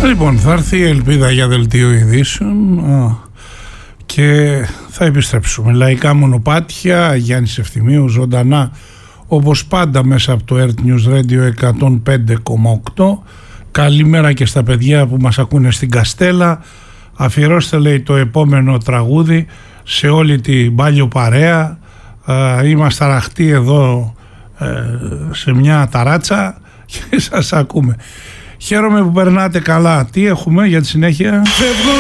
Λοιπόν, θα έρθει η ελπίδα για δελτίο ειδήσεων και θα επιστρέψουμε. Λαϊκά μονοπάτια, Γιάννης Ευθυμίου, ζωντανά όπως πάντα μέσα από το Earth News Radio 105,8. Καλημέρα και στα παιδιά που μας ακούνε στην Καστέλα. Αφιερώστε, λέει, το επόμενο τραγούδι σε όλη την Μπάλιο παρέα. Είμαστε αραχτοί εδώ σε μια ταράτσα και σας ακούμε. Χαίρομαι που περνάτε καλά. Τι έχουμε για τη συνέχεια?